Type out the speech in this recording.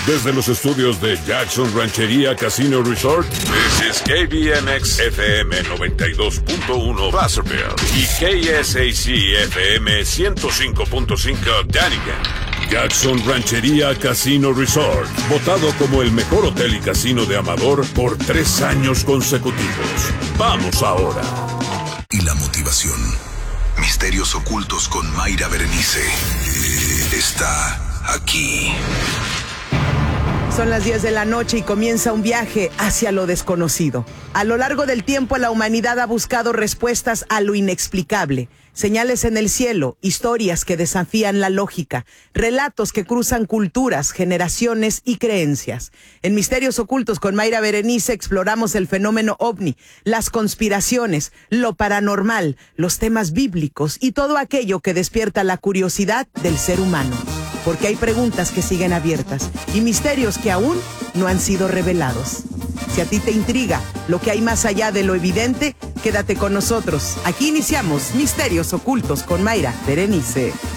Desde los estudios de Jackson Ranchería Casino Resort, this is KBMX FM 92.1 Placerville y KSAC FM 105.5 Dunnigan. Jackson Ranchería Casino Resort, votado como el mejor hotel y casino de Amador por 3 años consecutivos. Vamos ahora. Y la motivación. Misterios ocultos con Mayra Berenice. Está aquí. Son las 10 de la noche y comienza un viaje hacia lo desconocido. A lo largo del tiempo, la humanidad ha buscado respuestas a lo inexplicable. Señales en el cielo, historias que desafían la lógica, relatos que cruzan culturas, generaciones y creencias. En Misterios Ocultos con Mayra Berenice exploramos el fenómeno ovni, las conspiraciones, lo paranormal, los temas bíblicos y todo aquello que despierta la curiosidad del ser humano. Porque hay preguntas que siguen abiertas y misterios que aún no han sido revelados. Si a ti te intriga lo que hay más allá de lo evidente, quédate con nosotros. Aquí iniciamos Misterios Ocultos con Mayra Berenice.